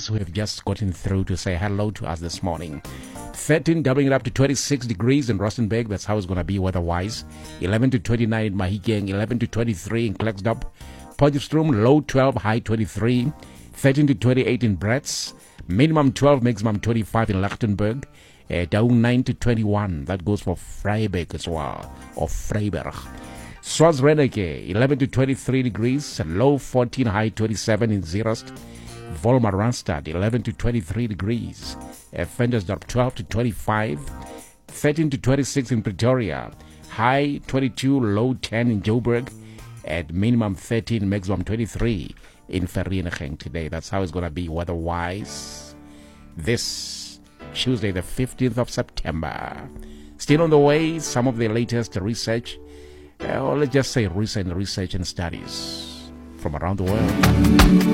listeners who have just gotten through to say hello to us this morning. 13 doubling it up to 26 degrees in Rustenburg. That's how it's going to be weather-wise. 11 to 29 in Mahikeng. 11 to 23 in Klerksdorp. Potchefstroom, low 12, high 23. 13 to 28 in Bretz. Minimum 12, maximum 25 in Lichtenburg. Down 9 to 21. That goes for Freiberg as well, or Freiberg. Swansreneke, 11 to 23 degrees, low 14, high 27 in Zeerust. Volmar Randstad, 11 to 23 degrees. Ventersdorp, 12 to 25. 13 to 26 in Pretoria. High 22, low 10 in Joburg. At minimum 13, maximum 23 in Vereeniging today. That's how it's going to be weather-wise this Tuesday, the 15th of September. Still on the way, some of the latest research, or let's just say recent research and studies from around the world.